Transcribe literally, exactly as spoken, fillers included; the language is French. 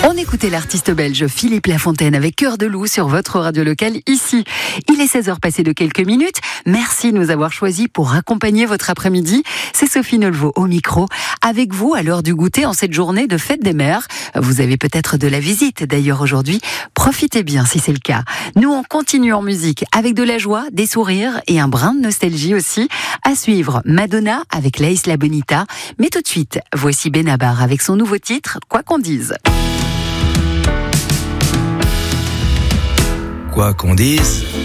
On écoutait l'artiste belge Philippe Lafontaine avec Cœur de loup sur votre radio locale ici. Il est seize heures passées de quelques minutes. Merci de nous avoir choisis pour accompagner votre après-midi. C'est Sophie Nolveau au micro. Avec vous à l'heure du goûter en cette journée de fête des mères. Vous avez peut-être de la visite d'ailleurs aujourd'hui. Profitez bien si c'est le cas. Nous on continue en musique avec de la joie, des sourires et un brin de nostalgie aussi. À suivre Madonna avec La Isla Bonita. Mais tout de suite, voici Benabar avec son nouveau titre, Quoi qu'on dise. Quoi qu'on dise,